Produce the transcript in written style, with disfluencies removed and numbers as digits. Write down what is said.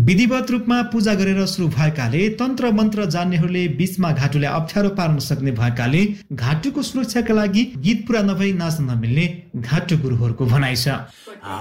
विधिवत रूपमा पूजा गरेर सुरु भएकाले तन्त्र मन्त्र जान्नेहरूले बीचमा घाटुलाई अप्ठ्यारो पार्न सक्ने भएकाले घाटुको सुरक्षाका लागि गीत पुरा नभई नाच्न नमिल्ने घाटु गुरुहरूको भनाइ छ।